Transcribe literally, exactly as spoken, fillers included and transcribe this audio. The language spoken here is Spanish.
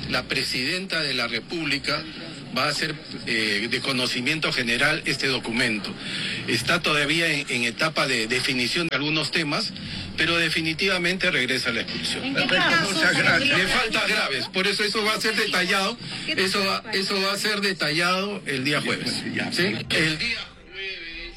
la presidenta de la República va a hacer eh, de conocimiento general este documento. Está todavía en, en etapa de definición de algunos temas, pero definitivamente regresa a la expulsión. ¿En qué casos? Muchas gracias. Le falta graves, por eso eso va a ser detallado, eso va, eso va a ser detallado el día jueves. ¿Sí? El día